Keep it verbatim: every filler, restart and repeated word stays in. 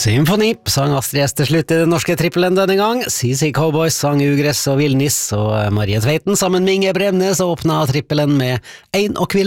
Symfoni sang Astrid S til slutt i den norske trippelen denne gang. C C Cowboys sang Ugress og Villnis, og Marie Tveiten sammen med Inge Bremnes åpna trippelen med Ein og Kvill